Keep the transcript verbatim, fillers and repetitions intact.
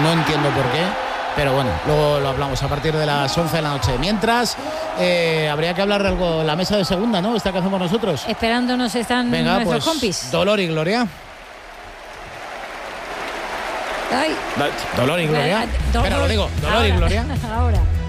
no entiendo por qué, pero bueno, luego lo hablamos a partir de las once de la noche. Mientras, eh, habría que hablar de algo, la mesa de segunda, ¿no? Esta que hacemos nosotros. Esperándonos están Venga, nuestros pues, compis. Dolor y Gloria. Ay. Dolor y Gloria. Do- Espera, lo digo. Dolor ahora, y Gloria. Ahora.